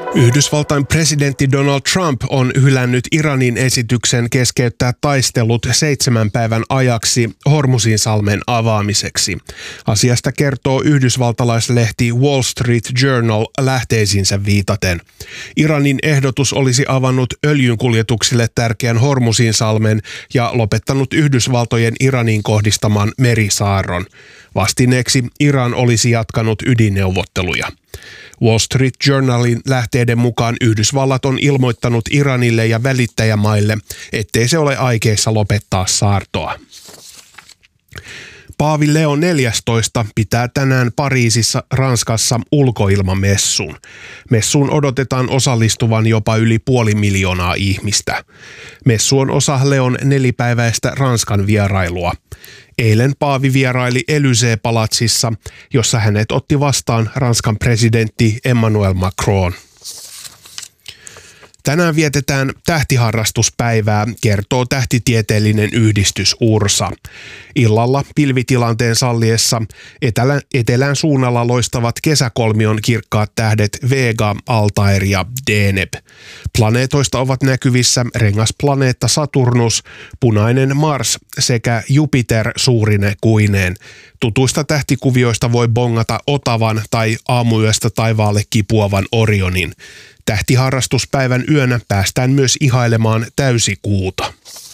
Yhdysvaltain presidentti Donald Trump on hylännyt Iranin esityksen keskeyttää taistelut 7 päivän ajaksi Hormuzinsalmen avaamiseksi. Asiasta kertoo yhdysvaltalaislehti Wall Street Journal lähteisiinsä viitaten. Iranin ehdotus olisi avannut öljynkuljetuksille tärkeän Hormuzinsalmen ja lopettanut Yhdysvaltojen Iraniin kohdistaman merisaarron. Vastineeksi Iran olisi jatkanut ydinneuvotteluja. Wall Street Journalin lähteiden mukaan Yhdysvallat on ilmoittanut Iranille ja välittäjämaille, ettei se ole aikeissa lopettaa saartoa. Paavi Leo XIV pitää tänään Pariisissa, Ranskassa ulkoilmamessun. Messuun odotetaan osallistuvan jopa yli 500 000 ihmistä. Messu on osa Leon 4-päiväistä Ranskan vierailua. Eilen paavi vieraili Élysée-palatsissa, jossa hänet otti vastaan Ranskan presidentti Emmanuel Macron. Tänään vietetään tähtiharrastuspäivää, kertoo tähtitieteellinen yhdistys URSA. Illalla pilvitilanteen salliessa etelän suunnalla loistavat kesäkolmion kirkkaat tähdet Vega, Altair ja Deneb. Planeetoista ovat näkyvissä rengasplaneetta Saturnus, punainen Mars sekä Jupiter suurine kuineen. Tutuista tähtikuvioista voi bongata Otavan tai aamuyöstä taivaalle kipuavan Orionin. Tähtiharrastuspäivän yönä päästään myös ihailemaan täysikuuta.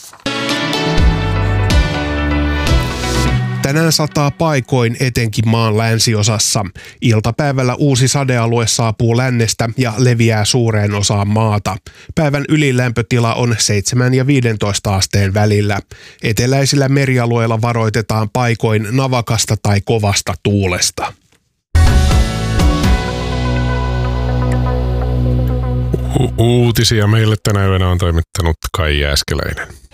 Tänään sataa paikoin etenkin maan länsiosassa. Iltapäivällä uusi sadealue saapuu lännestä ja leviää suureen osaan maata. Päivän ylilämpötila on 7 ja 15 asteen välillä. Eteläisillä merialueilla varoitetaan paikoin navakasta tai kovasta tuulesta. Uutisia meille tänä yönä on toimittanut Kai Jääskeläinen.